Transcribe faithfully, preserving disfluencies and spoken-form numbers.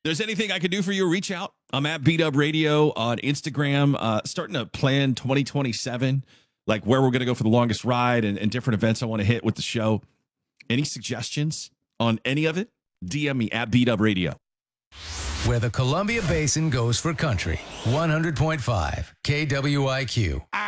there's anything I can do for you, reach out. I'm at Beat Up Radio on Instagram, uh, starting to plan twenty twenty-seven, like where we're going to go for the longest ride and, and different events I want to hit with the show. Any suggestions on any of it? D M me at Beat Up Radio. Where the Columbia Basin goes for country. one hundred point five K W I Q.